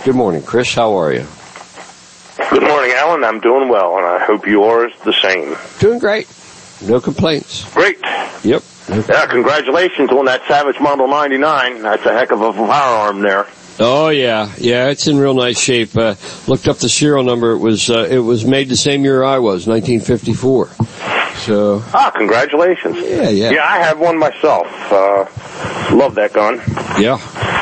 Good morning, Chris. How are you? Good morning, Alan. I'm doing well, and I hope yours the same. Doing great. No complaints. Great. Yep. Yeah, congratulations on that Savage Model 99. That's a heck of a firearm there. Oh, yeah. Yeah, it's in real nice shape. Looked up the serial number. It was made the same year I was, 1954. So. Congratulations. Yeah. Yeah, I have one myself. Love that gun. Yeah.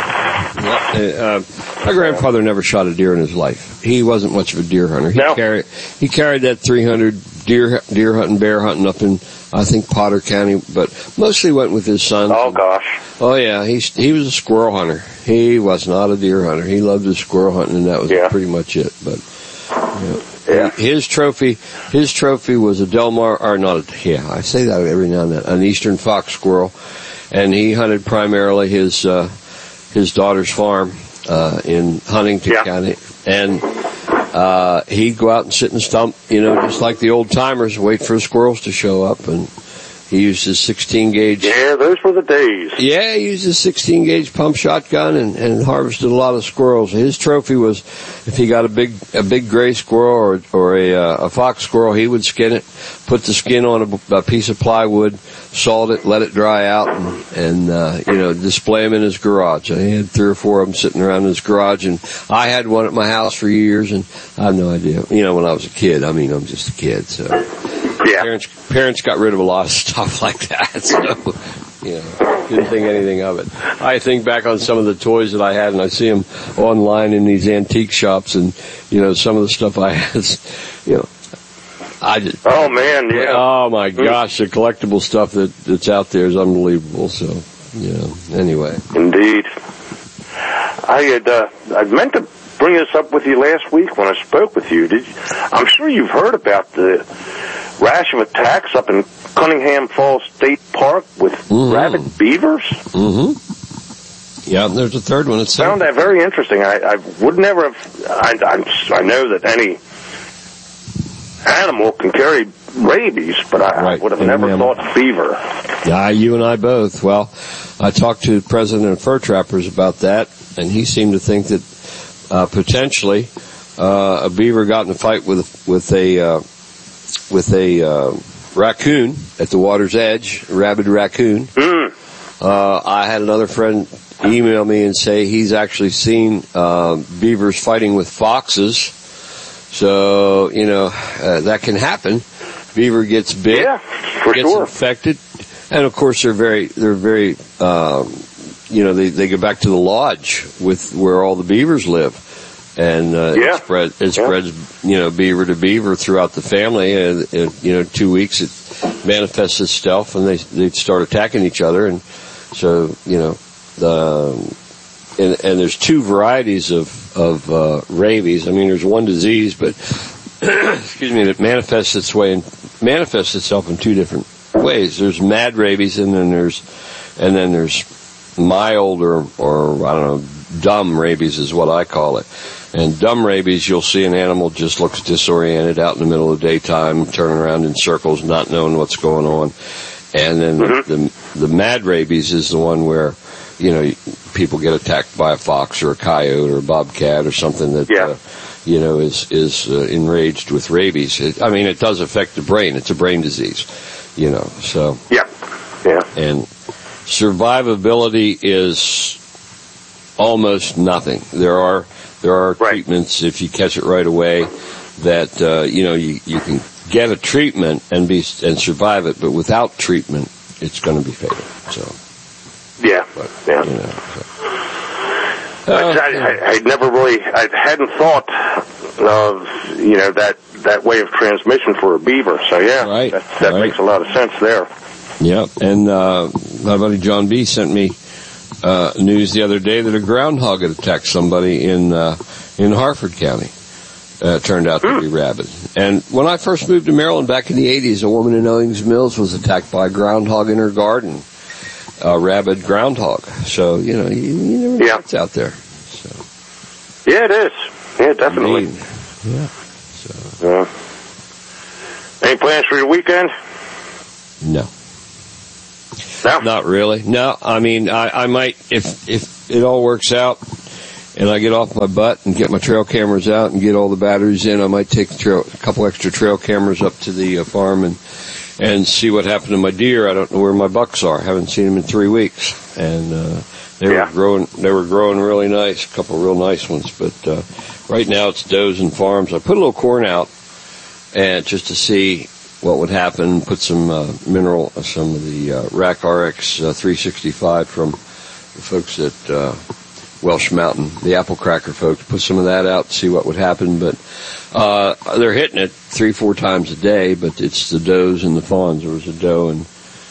My grandfather never shot a deer in his life. He wasn't much of a deer hunter. He carried that 300 deer hunting, bear hunting up in, I think, Potter County, but mostly went with his son. Oh, gosh. Oh, yeah. He was a squirrel hunter. He was not a deer hunter. He loved his squirrel hunting, and that was pretty much it. But, his trophy was a I say that every now and then, an eastern fox squirrel, and he hunted primarily his daughter's farm, in Huntington County, and he'd go out and sit in the stump, just like the old timers, wait for the squirrels to show up, and he used his 16 gauge. Yeah, those were the days. Yeah, he used his 16 gauge pump shotgun and harvested a lot of squirrels. His trophy was if he got a big gray squirrel or a fox squirrel, he would skin it, put the skin on a piece of plywood, salt it, let it dry out, and display them in his garage. He had 3 or 4 of them sitting around in his garage, and I had one at my house for years, and I have no idea. When I was a kid, I'm just a kid, so. Yeah. Parents got rid of a lot of stuff like that, so, didn't think anything of it. I think back on some of the toys that I had, and I see them online in these antique shops, and, some of the stuff I had, oh, man, yeah. Oh, my gosh, the collectible stuff that's out there is unbelievable, so, anyway. Indeed. I meant to bring this up with you last week when I spoke with you. I'm sure you've heard about the rash of attacks up in Cunningham Falls State Park with rabid beavers. Mm-hmm. Yeah, there's a third one. I found that very interesting. I would never have. I know that any animal can carry rabies, but I would have never thought fever. Yeah, you and I both. Well, I talked to the president of Fur Trappers about that, and he seemed to think that potentially a beaver got in a fight with a raccoon at the water's edge, a rabid raccoon. I had another friend email me and say he's actually seen beavers fighting with foxes. So, that can happen. Beaver gets bit, gets infected, and of course they're very, they go back to the lodge where all the beavers live. And it spreads, beaver to beaver throughout the family. And 2 weeks it manifests itself, and they start attacking each other. And so, and there's 2 varieties of rabies. I mean, there's one disease, but that manifests itself in 2 different ways. There's mad rabies, and then there's mild or I don't know, dumb rabies is what I call it. And dumb rabies, you'll see an animal just looks disoriented out in the middle of the daytime, turning around in circles, not knowing what's going on. And then the mad rabies is the one where, people get attacked by a fox or a coyote or a bobcat or something that, is enraged with rabies. It does affect the brain. It's a brain disease, so. Yeah. And survivability is almost nothing. There are treatments if you catch it right away that you can get a treatment and survive it, but without treatment it's going to be fatal. So I hadn't thought of that way of transmission for a beaver. So that makes a lot of sense there. Yeah, and my buddy John B. sent me news the other day that a groundhog had attacked somebody in Harford County. Turned out to be rabid. And when I first moved to Maryland back in the 80s, a woman in Owings Mills was attacked by a groundhog in her garden. A rabid groundhog. So, you never know what's out there. So. Yeah, it is. Yeah, definitely. Indeed. Yeah. So. Any plans for your weekend? No. No? Not really. No, I might, if it all works out, and I get off my butt and get my trail cameras out and get all the batteries in, I might take a couple extra trail cameras up to the farm and see what happened to my deer. I don't know where my bucks are. I haven't seen them in 3 weeks, and they were growing really nice, a couple of real nice ones. But right now it's does and farms. I put a little corn out, and just to see what would happen. Put some some of the Rack RX 365 from the folks at Welsh Mountain, the Apple Cracker folks. Put some of that out, see what would happen. But they're hitting it 3-4 times a day. But it's the does and the fawns. There was a doe and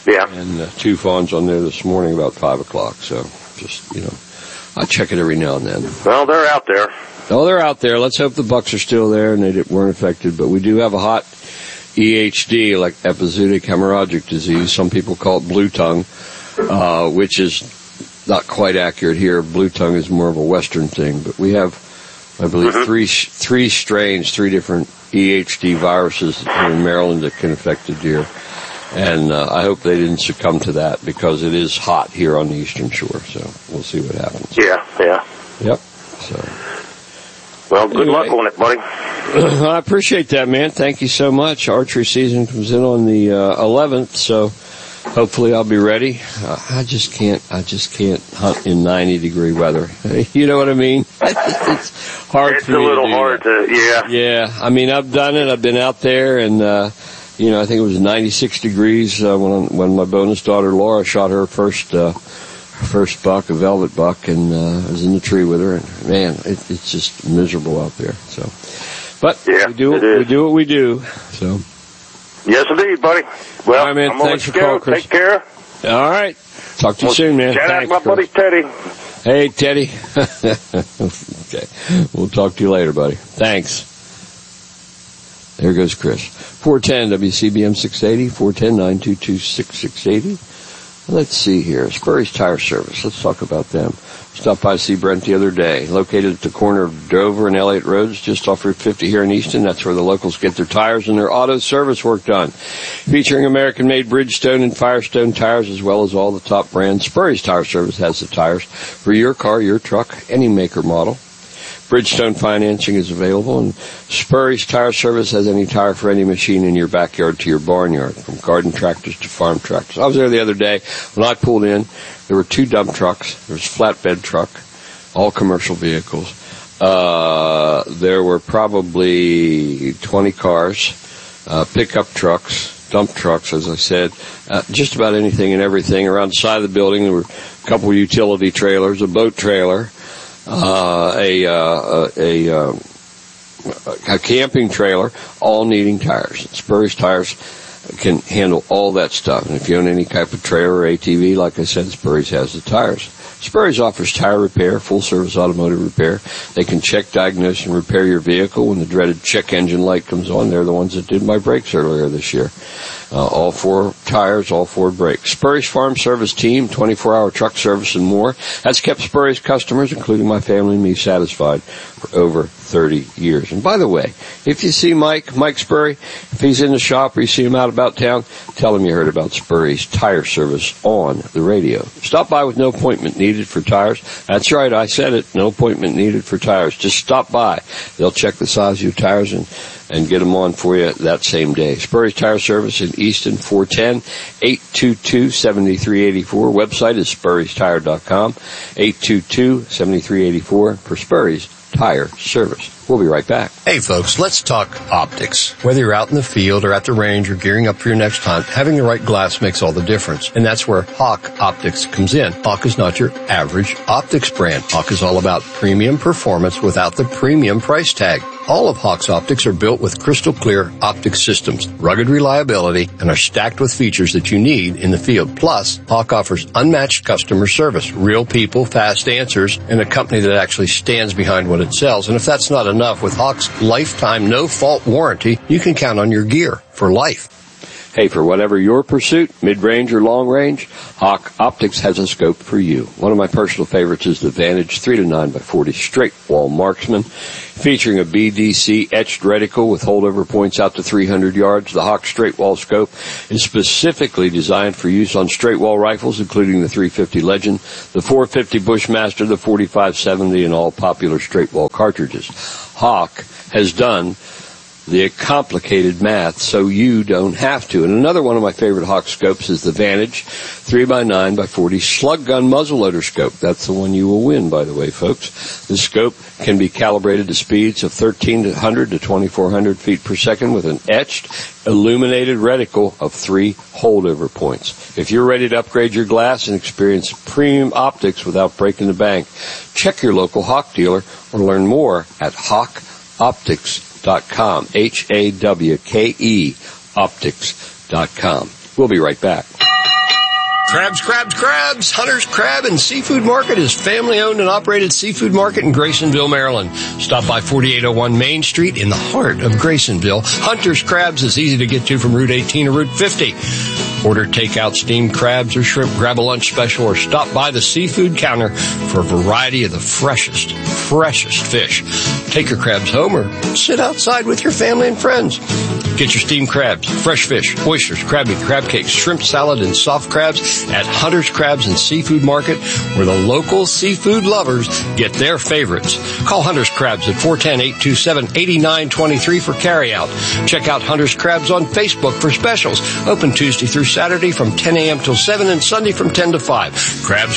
2 fawns on there this morning about 5 o'clock. So just I check it every now and then. Well, they're out there. Oh, they're out there. Let's hope the bucks are still there and they weren't affected. But we do have a hot EHD, like epizootic hemorrhagic disease. Some people call it blue tongue, which is not quite accurate here. Blue tongue is more of a Western thing. But we have, I believe, three strains, 3 different EHD viruses in Maryland that can affect the deer. And I hope they didn't succumb to that because it is hot here on the Eastern Shore. So we'll see what happens. Yeah. Yep. So. Well, good luck on it, buddy. I appreciate that, man. Thank you so much. Archery season comes in on the 11th, so hopefully I'll be ready. I just can't hunt in 90-degree weather. You know what I mean? It's hard it's for me to do. It's a little hard to, Yeah, I mean, I've done it. I've been out there, and I think it was 96 degrees when my bonus daughter Laura shot her first buck, a velvet buck, and I was in the tree with her, and man, it's just miserable out there. So, but we do what we do. So, yes, indeed, buddy. Well, all right, man. Thanks for calling, Chris. Take care. All right. Talk to you soon, man. Shout Thanks, out my buddy Teddy. Hey, Teddy. Okay, we'll talk to you later, buddy. Thanks. There goes Chris. 410 WCBM 680, 410-922-6680. Let's see here. Spurry's Tire Service. Let's talk about them. Stopped by to see Brent the other day. Located at the corner of Dover and Elliott Roads, just off Route 50 here in Easton. That's where the locals get their tires and their auto service work done. Featuring American-made Bridgestone and Firestone tires, as well as all the top brands. Spurry's Tire Service has the tires for your car, your truck, any make or model. Bridgestone financing is available, and Spurry's Tire Service has any tire for any machine in your backyard to your barnyard, from garden tractors to farm tractors. I was there the other day. When I pulled in, there were 2 dump trucks. There was a flatbed truck, all commercial vehicles. There were probably 20 cars, pickup trucks, dump trucks, as I said, just about anything and everything. Around the side of the building, there were a couple of utility trailers, a boat trailer, a camping trailer, all needing tires. Spurry's Tires can handle all that stuff. And if you own any type of trailer or ATV, like I said, Spurry's has the tires. Spurry's offers tire repair, full-service automotive repair. They can check, diagnose, and repair your vehicle when the dreaded check engine light comes on. They're the ones that did my brakes earlier this year. All 4 tires, all 4 brakes. Spurry's Farm Service Team, 24-hour truck service and more. That's kept Spurry's customers, including my family and me, satisfied for over 30 years. And by the way, if you see Mike Spurry, if he's in the shop or you see him out about town, tell him you heard about Spurry's Tire Service on the radio. Stop by with no appointment needed for tires. That's right, I said it. No appointment needed for tires. Just stop by. They'll check the size of your tires and get them on for you that same day. Spurry's Tire Service in Easton, 410-822-7384. Website is spurrystire.com, 822-7384 for Spurry's Tire Service. We'll be right back. Hey folks, let's talk optics. Whether you're out in the field or at the range or gearing up for your next hunt, having the right glass makes all the difference. And that's where Hawk Optics comes in. Hawk is not your average optics brand. Hawk is all about premium performance without the premium price tag. All of Hawk's optics are built with crystal clear optic systems, rugged reliability, and are stacked with features that you need in the field. Plus, Hawk offers unmatched customer service, real people, fast answers, and a company that actually stands behind what it sells. And if that's not enough, with Hawk's lifetime no-fault warranty, you can count on your gear for life. Hey, for whatever your pursuit, mid-range or long-range, Hawk Optics has a scope for you. One of my personal favorites is the Vantage 3-9x40 straight wall marksman, featuring a BDC etched reticle with holdover points out to 300 yards. The Hawk straight wall scope is specifically designed for use on straight wall rifles, including the 350 Legend, the 450 Bushmaster, the 4570, and all popular straight wall cartridges. Hawk has done the complicated math so you don't have to. And another one of my favorite Hawk scopes is the Vantage 3x9x40 slug gun muzzleloader scope. That's the one you will win, by the way, folks. This scope can be calibrated to speeds of 1,300 to 2,400 feet per second with an etched, illuminated reticle of 3 holdover points. If you're ready to upgrade your glass and experience premium optics without breaking the bank, check your local Hawk dealer or learn more at hawkoptics.com. HAWKE optics.com. We'll be right back. Crabs. Hunter's Crab and Seafood Market is family-owned and operated seafood market in Graysonville, Maryland. Stop by 4801 Main Street in the heart of Graysonville. Hunter's Crabs is easy to get to from Route 18 or Route 50. Order takeout steamed crabs or shrimp, grab a lunch special, or stop by the seafood counter for a variety of the freshest fish. Take your crabs home or sit outside with your family and friends. Get your steamed crabs, fresh fish, oysters, crab meat, crab cakes, shrimp salad, and soft crabs at Hunter's Crabs and Seafood Market, where the local seafood lovers get their favorites. Call Hunter's Crabs at 410-827-8923 for carryout. Check out Hunter's Crabs on Facebook for specials. Open Tuesday through Saturday from 10 a.m. till 7 and Sunday from 10 to 5. Crabs.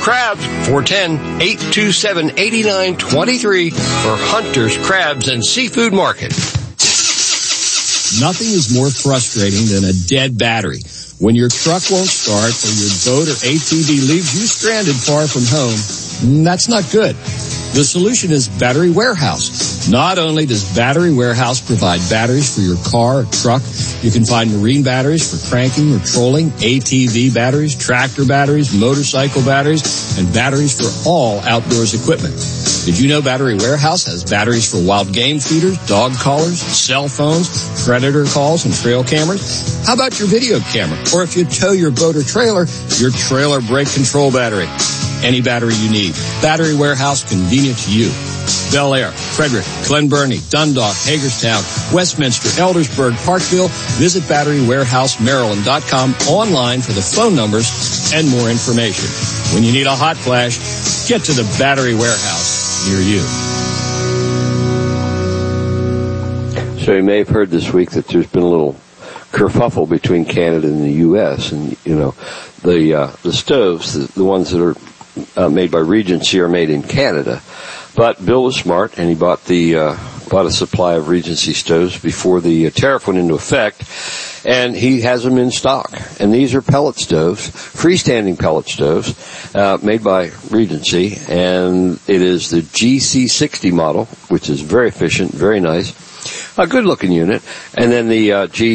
410-827-8923 for Hunter's Crabs and Seafood Market. Nothing is more frustrating than a dead battery. When your truck won't start or your boat or ATV leaves you stranded far from home, that's not good. The solution is Battery Warehouse. Not only does Battery Warehouse provide batteries for your car or truck, you can find marine batteries for cranking or trolling, ATV batteries, tractor batteries, motorcycle batteries, and batteries for all outdoors equipment. Did you know Battery Warehouse has batteries for wild game feeders, dog collars, cell phones, predator calls, and trail cameras? How about your video camera? Or if you tow your boat or trailer, your trailer brake control battery. Any battery you need. Battery Warehouse, convenient to you. Bel Air, Frederick, Glen Burnie, Dundalk, Hagerstown, Westminster, Eldersburg, Parkville. Visit BatteryWarehouseMaryland.com online for the phone numbers and more information. When you need a hot flash, get to the Battery Warehouse near you. So you may have heard this week that there's been a little kerfuffle between Canada and the U.S. And, you know, the stoves, the ones that are made by Regency are made in Canada. But Bill was smart, and he bought a supply of Regency stoves before the tariff went into effect, and he has them in stock. And these are pellet stoves, freestanding pellet stoves, made by Regency, and it is the GC60 model, which is very efficient, very nice, a good-looking unit, and then the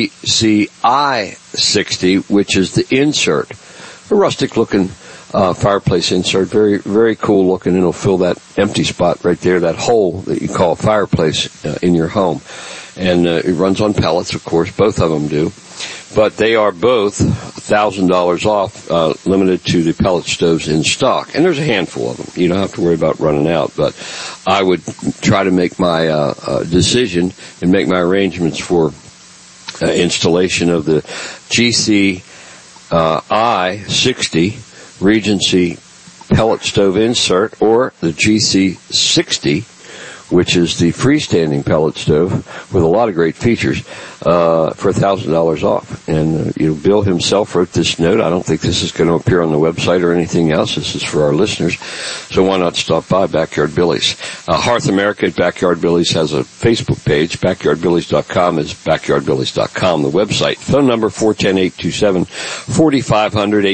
GCI60, which is the insert, a rustic-looking fireplace insert, very, very cool looking, and it'll fill that empty spot right there, that hole that you call a fireplace in your home. And it runs on pellets, of course, both of them do. But they are both $1,000 off, limited to the pellet stoves in stock. And there's a handful of them. You don't have to worry about running out. But I would try to make my decision and make my arrangements for installation of the GCI60 Regency pellet stove insert, or the GC60, which is the freestanding pellet stove with a lot of great features, for $1,000 off. And, Bill himself wrote this note. I don't think this is going to appear on the website or anything else. This is for our listeners. So why not stop by Backyard Billy's? Hearth America at Backyard Billy's has a Facebook page. BackyardBillies.com is BackyardBillies.com, the website. Phone number 410-827-4500,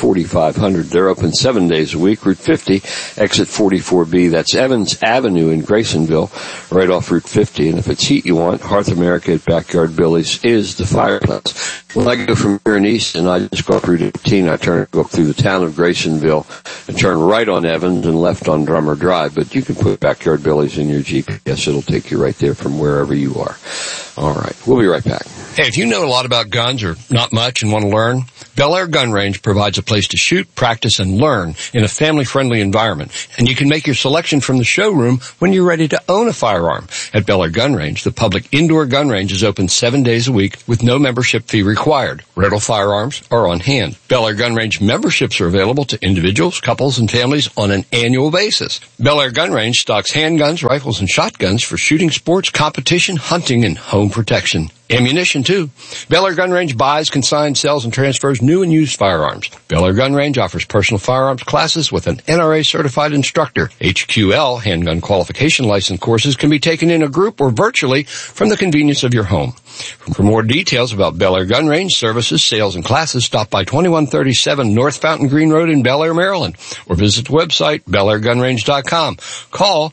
827-4500. They're open 7 days a week. Route 50, exit 44B. That's Evans Avenue in Grace. Graysonville, right off Route 50. And if it's heat you want, Hearth America at Backyard Billy's is the fireplace. When I go from here in Easton, I just go up Route 18. I go up through the town of Graysonville and turn right on Evans and left on Drummer Drive. But you can put Backyard Billy's in your GPS. It'll take you right there from wherever you are. All right. We'll be right back. Hey, if you know a lot about guns or not much and want to learn, Bel Air Gun Range provides a place to shoot, practice, and learn in a family-friendly environment. And you can make your selection from the showroom when you're ready to own a firearm. At Bel Air Gun Range, the public indoor gun range is open 7 days a week with no membership fee required. Rental firearms are on hand. Bel Air Gun Range memberships are available to individuals, couples, and families on an annual basis. Bel Air Gun Range stocks handguns, rifles, and shotguns for shooting sports, competition, hunting, and home protection. Ammunition, too. Bel Air Gun Range buys, consigns, sells, and transfers new and used firearms. Bel Air Gun Range offers personal firearms classes with an NRA-certified instructor. HQL, handgun qualification license courses, can be taken in a group or virtually from the convenience of your home. For more details about Bel Air Gun Range services, sales, and classes, stop by 2137 North Fountain Green Road in Bel Air, Maryland, or visit the website, BelAirGunRange.com. Call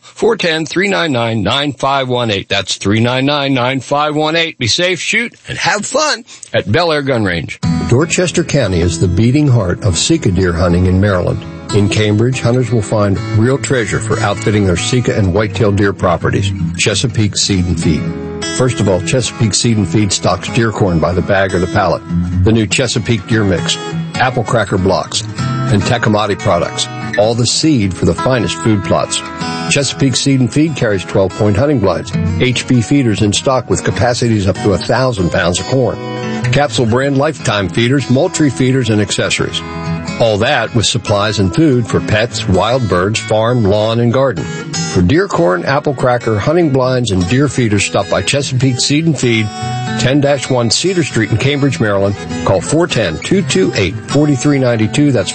410-399-9518. That's 399-9518. Be safe, shoot, and have fun at Bel Air Gun Range. Dorchester County is the beating heart of Sika deer hunting in Maryland. In Cambridge, hunters will find real treasure for outfitting their Sika and whitetail deer properties. Chesapeake Seed and Feed. First of all, Chesapeake Seed and Feed stocks deer corn by the bag or the pallet, the new Chesapeake Deer Mix, apple cracker blocks, and Tecumate products, all the seed for the finest food plots. Chesapeake Seed and Feed carries 12-point hunting blinds, HB feeders in stock with capacities up to 1,000 pounds of corn, Capsule brand lifetime feeders, Moultrie feeders, and accessories. All that with supplies and food for pets, wild birds, farm, lawn, and garden. For deer corn, apple cracker, hunting blinds, and deer feeders, stop by Chesapeake Seed and Feed, 10-1 Cedar Street in Cambridge, Maryland. Call 410-228-4392. That's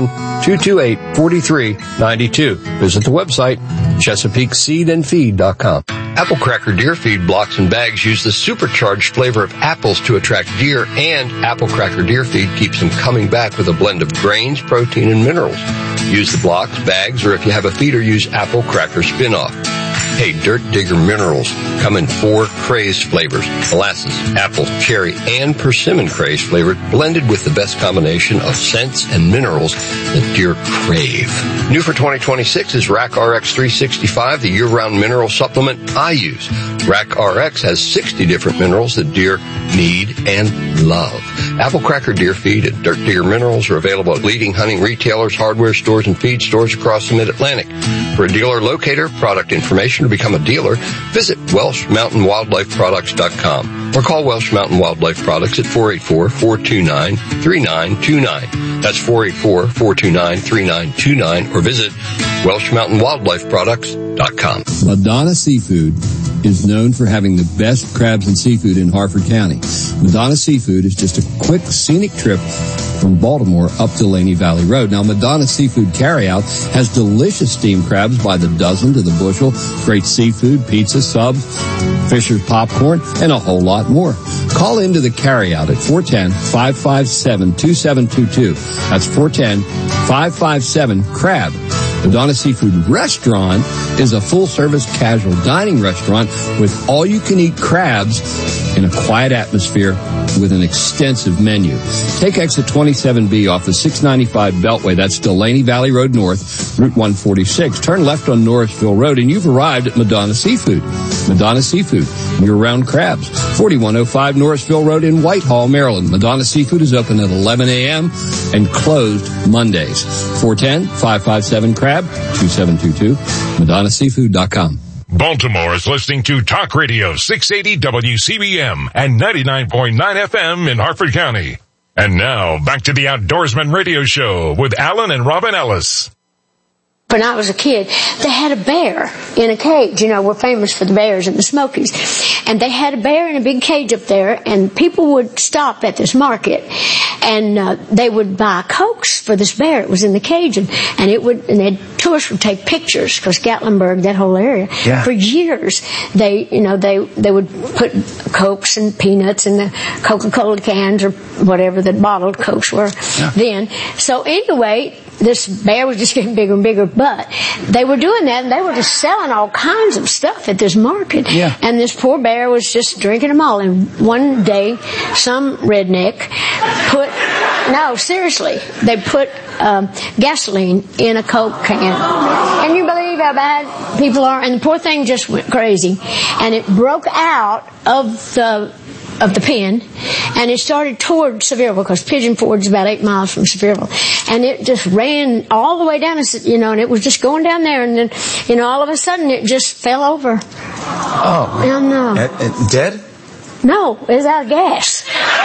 410-228-4392. Visit the website, ChesapeakeSeedandFeed.com. Apple Cracker deer feed blocks and bags use the supercharged flavor of apples to attract deer, and Apple Cracker deer feed keeps them coming back with a blend of grains, protein, and minerals. Use the blocks, bags, or if you have a feeder, use Apple Cracker Spin-Off. Hey, Dirt Digger Minerals come in 4 crazed flavors: molasses, apple, cherry, and persimmon crazed flavored, blended with the best combination of scents and minerals that deer crave. New for 2026 is Rack RX 365, the year-round mineral supplement I use. Rack RX has 60 different minerals that deer need and love. Apple Cracker Deer Feed and Dirt Digger Minerals are available at leading hunting retailers, hardware stores, and feed stores across the Mid-Atlantic. For a dealer locator, product information, to become a dealer, visit WelshMountainWildlifeProducts.com or call Welsh Mountain Wildlife Products at 484-429-3929. That's 484-429-3929, or visit WelshMountainWildlifeProducts.com. Madonna Seafood is known for having the best crabs and seafood in Harford County. Madonna Seafood is just a quick, scenic trip from Baltimore up Delaney Valley Road. Now, Madonna Seafood Carryout has delicious steamed crabs by the dozen to the bushel, great seafood, pizza, subs, Fisher's popcorn, and a whole lot more. Call into the Carryout at 410-557-2722. That's 410-557-CRAB. Madonna Seafood Restaurant is a full-service casual dining restaurant with all-you-can-eat crabs in a quiet atmosphere with an extensive menu. Take exit 27B off the 695 Beltway. That's Delaney Valley Road North, Route 146. Turn left on Norrisville Road, and you've arrived at Madonna Seafood. Madonna Seafood, year-round crabs. 4105 Norrisville Road in Whitehall, Maryland. Madonna Seafood is open at 11 a.m. and closed Mondays. 410-557-CRAB, 2722, MadonnaSeafood.com. Baltimore is listening to Talk Radio 680 WCBM and 99.9 FM in Harford County. And now, back to the Outdoorsman Radio Show with Alan and Robin Ellis. When I was a kid, they had a bear in a cage. You know, we're famous for the bears in the Smokies. And they had a bear in a big cage up there, and people would stop at this market, and they would buy Cokes for this bear. It was in the cage, and tourists would take pictures, because Gatlinburg, that whole area, for years, they would put Cokes and peanuts in the Coca-Cola cans or whatever the bottled Cokes were then. So anyway, this bear was just getting bigger and bigger, but they were doing that, and they were just selling all kinds of stuff at this market. Yeah. And this poor bear was just drinking them all. And one day, some redneck they put gasoline in a Coke can. Can you believe how bad people are? And the poor thing just went crazy, and it broke out of the pen, and it started toward Sevierville, because Pigeon Ford's about 8 miles from Sevierville, and it just ran all the way down, and it was just going down there, and then, all of a sudden it just fell over. Oh. And, dead? No, it was out of gas.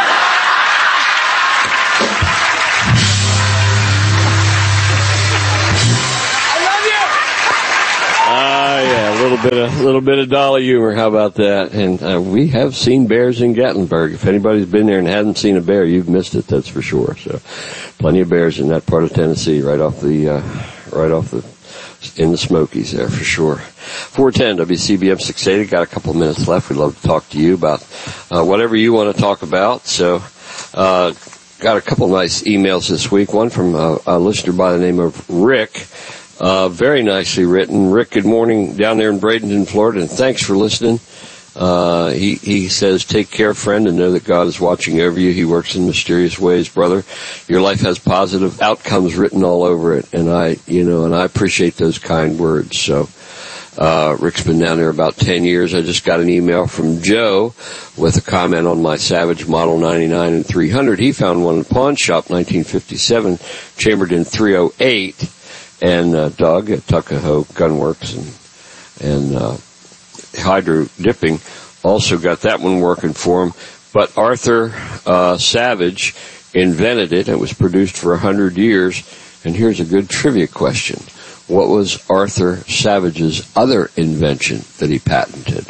Yeah, a little bit of dolly humor. How about that? And we have seen bears in Gatlinburg. If anybody's been there and hasn't seen a bear, you've missed it. That's for sure. So, plenty of bears in that part of Tennessee, in the Smokies there for sure. 410 WCBM 680. Got a couple of minutes left. We'd love to talk to you about whatever you want to talk about. So, got a couple of nice emails this week. One from a listener by the name of Rick. Very nicely written. Rick, good morning down there in Bradenton, Florida, and thanks for listening. He says, take care, friend, and know that God is watching over you. He works in mysterious ways, brother. Your life has positive outcomes written all over it, and I appreciate those kind words. So, Rick's been down there about 10 years. I just got an email from Joe with a comment on my Savage Model 99 and 300. He found one in a pawn shop, 1957, chambered in 308. And Doug at Tuckahoe Gunworks and Hydro Dipping also got that one working for him. But Arthur Savage invented it. It was produced for 100 years. And here's a good trivia question. What was Arthur Savage's other invention that he patented?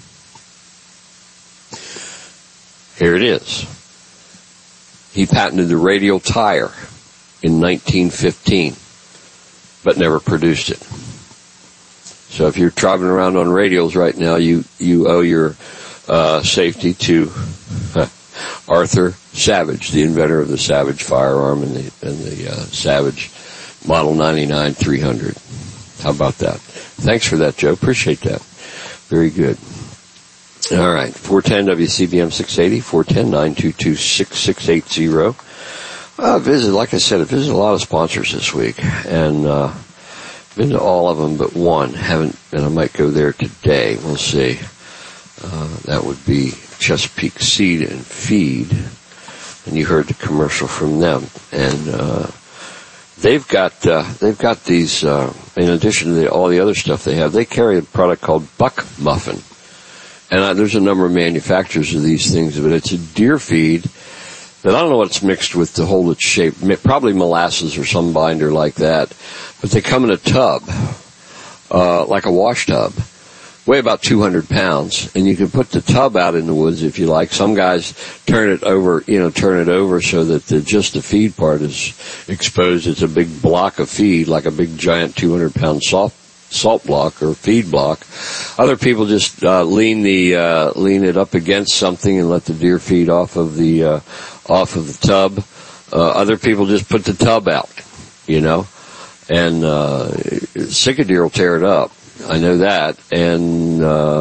Here it is. He patented the radial tire in 1915. But never produced it. So if you're driving around on radials right now, you owe your safety to Arthur Savage, the inventor of the Savage firearm and the Savage Model 99 300. How about that? Thanks for that, Joe. Appreciate that. Very good. All right, 410 WCBM 680, 410-922-6680. I visited a lot of sponsors this week, and been to all of them but one. And I might go there today. We'll see. That would be Chesapeake Seed and Feed, and you heard the commercial from them. And they've got these. In addition to all the other stuff they have, they carry a product called Buck Muffin, and there's a number of manufacturers of these things, but it's a deer feed. And I don't know what it's mixed with to hold its shape. Probably molasses or some binder like that. But they come in a tub, like a wash tub, weigh about 200 pounds. And you can put the tub out in the woods if you like. Some guys turn it over so that just the feed part is exposed. It's a big block of feed, like a big giant 200-pound salt block or feed block. Other people just lean it up against something and let the deer feed off of the tub. Other people just put the tub out, and sick of deer will tear it up. I know that. And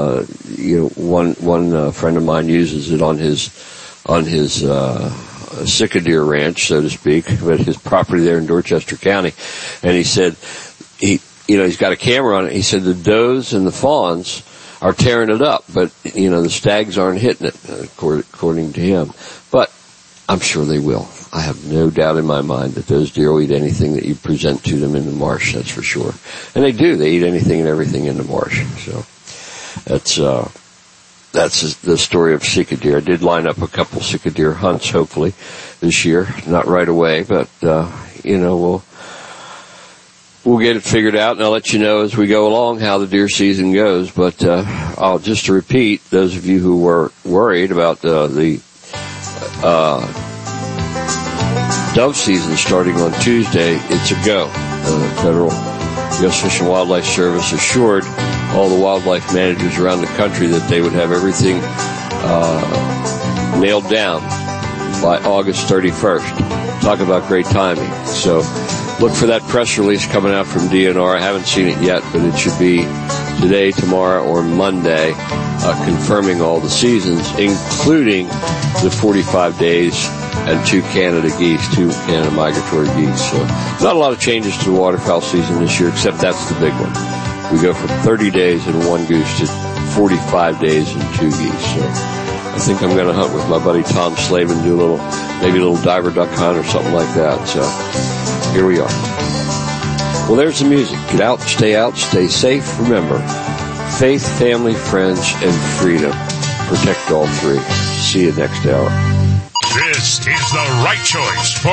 one friend of mine uses it on his sick of deer ranch, so to speak, but his property there in Dorchester County. And he said he's got a camera on it. He said the does and the fawns are tearing it up, but the stags aren't hitting it, according to him. But I'm sure they will. I have no doubt in my mind that those deer will eat anything that you present to them in the marsh, that's for sure. And they do. They eat anything and everything in the marsh. So that's the story of Sika deer. I did line up a couple Sika deer hunts, hopefully, this year. Not right away, but, we'll get it figured out, and I'll let you know as we go along how the deer season goes. But just to repeat, those of you who were worried about the dove season starting on Tuesday, it's a go. The Federal U.S. Fish and Wildlife Service assured all the wildlife managers around the country that they would have everything nailed down by August 31st. Talk about great timing. So look for that press release coming out from DNR. I haven't seen it yet, but it should be today, tomorrow, or Monday, confirming all the seasons, including the 45 days and 2 Canada migratory geese. So not a lot of changes to the waterfowl season this year, except that's the big one. We go from 30 days and 1 goose to 45 days and 2 geese. So I think I'm going to hunt with my buddy Tom Slavin, do maybe a little diver duck hunt or something like that. So here we are. Well, there's the music. Get out, stay safe. Remember, faith, family, friends, and freedom. Protect all 3. See you next hour. This is the right choice for